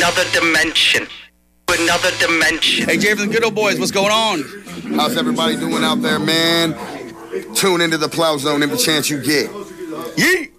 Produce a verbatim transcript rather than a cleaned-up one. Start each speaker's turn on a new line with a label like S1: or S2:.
S1: another dimension. Another dimension.
S2: Hey, Jay from the Good Old Boys, what's going on?
S3: How's everybody doing out there, man? Tune into the Plow Zone every chance you get.
S2: Yeet!